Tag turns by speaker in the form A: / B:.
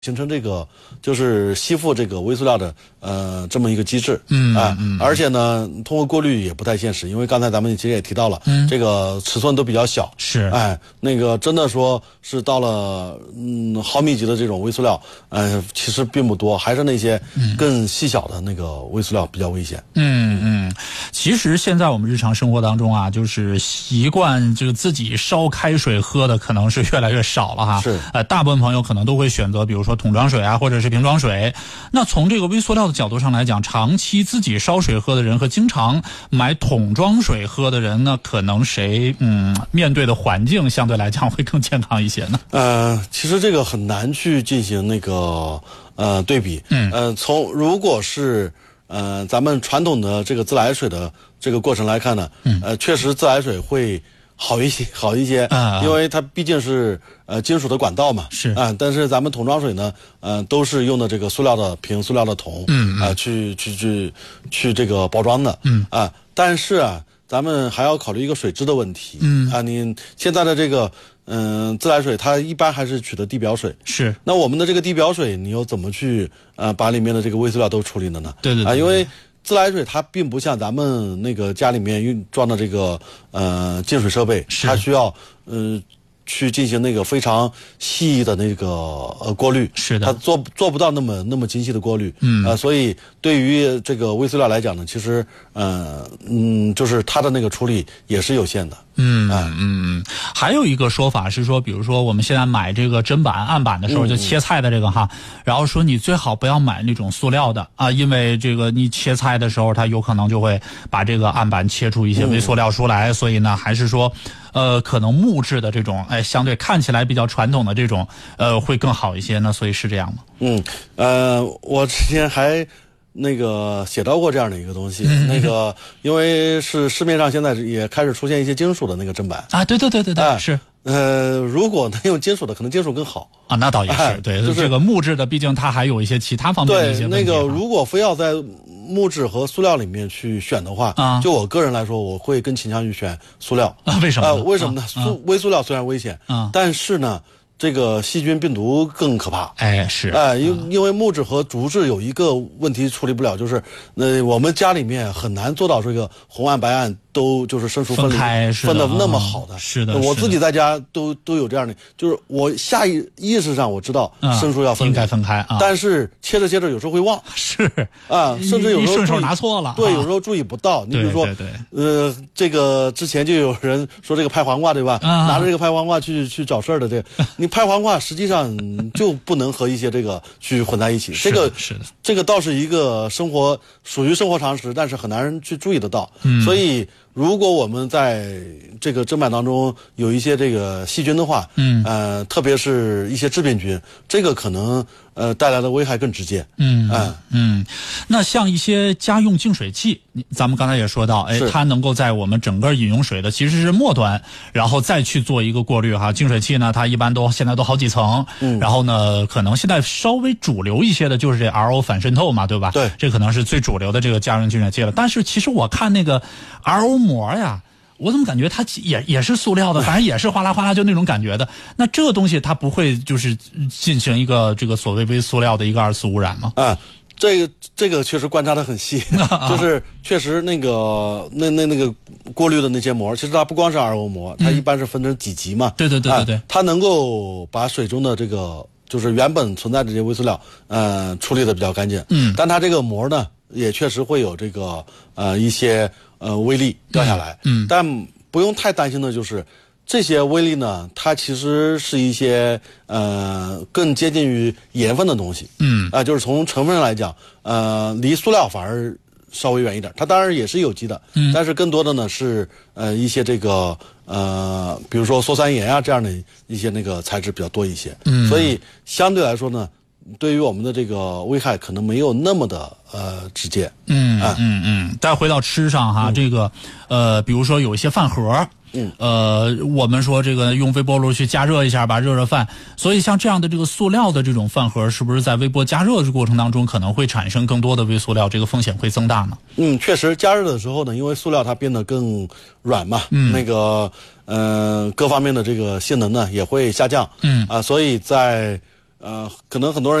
A: 形成这个就是吸附这个微塑料的这么一个机制，而且呢，通过过滤也不太现实，因为刚才咱们其实也提到了，这个尺寸都比较小，
B: 是，
A: 那个真的说是到了毫米级的这种微塑料，其实并不多，还是那些更细小的那个微塑料比较危险。
B: 其实现在我们日常生活当中啊，就是习惯就自己烧开水喝的可能是越来越少了哈。
A: 是，
B: 大部分朋友可能都会选择比如说桶装水啊，或者是瓶装水。那从这个微塑料的角度上来讲，长期自己烧水喝的人和经常买桶装水喝的人呢，可能谁面对的环境相对来讲会更健康一些呢？
A: 其实这个很难去进行那个对比。从如果是咱们传统的这个自来水的这个过程来看呢，确实自来水会好一些，因为它毕竟是金属的管道嘛，
B: 是
A: 但是咱们桶装水呢，都是用的这个塑料的瓶、塑料的桶，去这个包装的，但是啊，咱们还要考虑一个水质的问题，你现在的这个自来水它一般还是取的地表水，
B: 是，
A: 那我们的这个地表水你又怎么去把里面的这个微塑料都处理了呢？
B: 对，
A: 因为自来水它并不像咱们那个家里面装的这个净水设备，它需要去进行那个非常细的那个过滤，
B: 是的，
A: 它做不到那么精细的过滤，所以对于这个微塑料来讲呢，其实就是它的那个处理也是有限的。
B: 还有一个说法是说，比如说我们现在买这个砧板、案板的时候，就切菜的这个然后说你最好不要买那种塑料的啊，因为这个你切菜的时候，它有可能就会把这个案板切出一些微塑料出来，所以呢，还是说可能木质的这种相对看起来比较传统的这种会更好一些呢，所以是这样吗？
A: 我之前还那个写到过这样的一个东西，那个因为是市面上现在也开始出现一些金属的那个砧板
B: 啊，对，是。
A: 如果能用金属的，可能金属更好
B: 啊，那倒也是，对，就是这个木质的，毕竟它还有一些其他方面的一些问题。
A: 对，那个如果非要在木质和塑料里面去选的话，就我个人来说，我会更倾向于选塑料。
B: 为什么？
A: 为什么呢？微塑料虽然危险，但是呢，这个细菌病毒更可怕。
B: 是。
A: 因为木质和竹质有一个问题处理不了，就是我们家里面很难做到这个红案白案都就是生熟分的那么好的。
B: 是的，
A: 我自己在家都有这样的，就是我下意识上我知道生熟要
B: 应该分开，
A: 但是切着有时候会忘。
B: 是
A: 甚至有时候
B: 顺手拿错了。
A: 对，有时候注意不到。你比如说，这个之前就有人说这个拍黄瓜，对吧？拿着这个拍黄瓜去找事儿的这个，你拍黄瓜实际上就不能和一些这个去混在一起。
B: 是的，
A: 这个倒是一个属于生活常识，但是很难人去注意得到。所以如果我们在这个砧板当中有一些这个细菌的话，特别是一些致病菌，这个可能带来的危害更直接。
B: 那像一些家用净水器，咱们刚才也说到，它能够在我们整个饮用水的其实是末端，然后再去做一个过滤净水器呢，它一般现在都好几层，然后呢，可能现在稍微主流一些的就是这 RO 反渗透嘛，对吧？
A: 对，
B: 这可能是最主流的这个家用净水器了。但是其实我看那个 RO 膜呀，我怎么感觉它也是塑料的，反正也是哗啦哗啦就那种感觉的。那这个东西它不会就是进行一个这个所谓微塑料的一个二次污染吗？
A: 这个确实观察得很细，就是确实那个过滤的那些膜，其实它不光是 RO 膜，它一般是分成几级嘛。
B: 对，
A: 它能够把水中的这个就是原本存在的这些微塑料处理的比较干净。但它这个膜呢也确实会有这个一些微粒掉下来。但不用太担心的就是这些微粒呢，它其实是一些更接近于盐分的东西。就是从成分上来讲，离塑料反而稍微远一点。它当然也是有机的，但是更多的呢是一些这个比如说羧酸盐啊这样的一些那个材质比较多一些。所以相对来说呢，对于我们的这个危害可能没有那么的直接。
B: 再回到吃上这个比如说有一些饭盒。我们说这个用微波炉去加热一下吧，热饭。所以像这样的这个塑料的这种饭盒，是不是在微波加热的过程当中可能会产生更多的微塑料，这个风险会增大呢？
A: 确实，加热的时候呢，因为塑料它变得更软嘛，那个各方面的这个性能呢也会下降。所以在可能很多人